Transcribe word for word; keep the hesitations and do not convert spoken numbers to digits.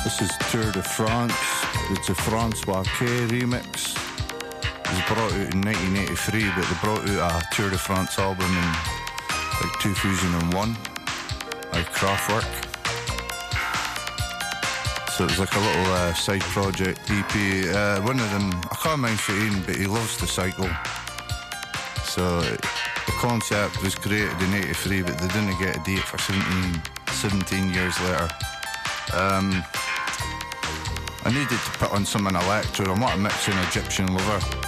This is Tour de France. It's a Francois K remix. It was brought out in nineteen eighty-three, but they brought out a Tour de France album in like two thousand one, like Kraftwerk. So it was like a little uh, side project E P. Uh, one of them, I can't mind Shane, but he loves to cycle. So the concept was created in eighty-three, but they didn't get a date for seventeen, seventeen years later. Um, I needed to put on something electro. I'm not a mixing Egyptian lover.